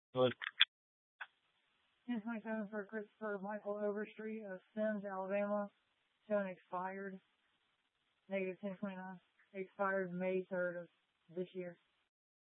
But 1027 for Christopher Michael Overstreet of Sims, Alabama. Showing expired. Negative 1029. Expired May 3rd of this year.